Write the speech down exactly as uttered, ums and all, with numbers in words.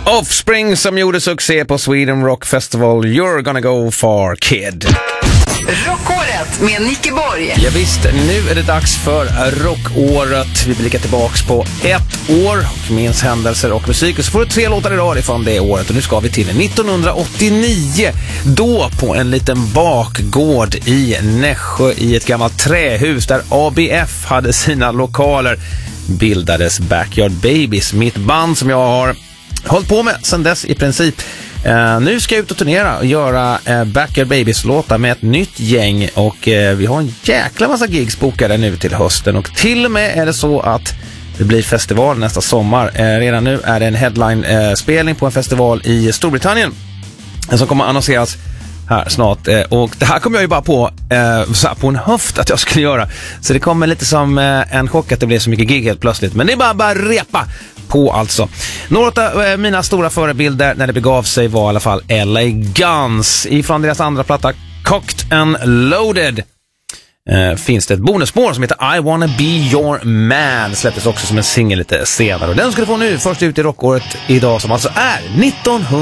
Offspring som gjorde succé på Sweden Rock Festival. You're gonna go far, kid. Rockåret med Nicke Borg. Ja, visst, nu är det dags för rockåret. Vi blickar tillbaks på ett år och minns händelser och musik. Och så får du tre låtar idag ifrån det året. Och nu ska vi till nittonhundraåttionio. Då på en liten bakgård i Nässjö i ett gammalt trähus där A B F hade sina lokaler bildades Backyard Babies. Mitt band som jag har hållit på med sedan dess i princip. Uh, nu ska jag ut och turnera och göra uh, Backyard Babies-låtar med ett nytt gäng. Och uh, vi har en jäkla massa gigs bokade nu till hösten. Och till och med är det så att det blir festival nästa sommar. Uh, redan nu är det en headline-spelning uh, på en festival i Storbritannien som kommer annonseras här snart. Uh, och det här kommer jag ju bara på uh, så här på en höft att jag skulle göra. Så det kommer lite som uh, en chock att det blir så mycket gig helt plötsligt. Men det är bara bara repa på alltså. Några av äh, mina stora förebilder när det begav sig var i alla fall L A Guns. Ifrån deras andra platta Cocked and Loaded äh, finns det ett bonusspår som heter I Wanna Be Your Man. Släpptes också som en singel lite senare. Och den ska du få nu först ut i rockåret idag som alltså är nittonhundraåttio.